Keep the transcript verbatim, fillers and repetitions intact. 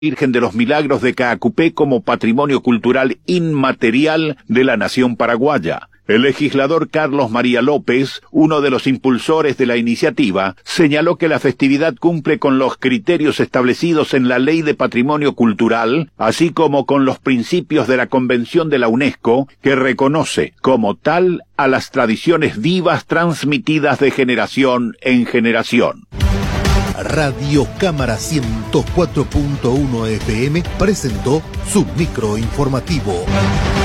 Virgen de los Milagros de Caacupé como patrimonio cultural inmaterial de la nación paraguaya. El legislador Carlos María López, uno de los impulsores de la iniciativa, señaló que la festividad cumple con los criterios establecidos en la Ley de Patrimonio Cultural, así como con los principios de la Convención de la UNESCO, que reconoce como tal a las tradiciones vivas transmitidas de generación en generación. Radio Cámara ciento cuatro punto uno F M presentó su micro informativo.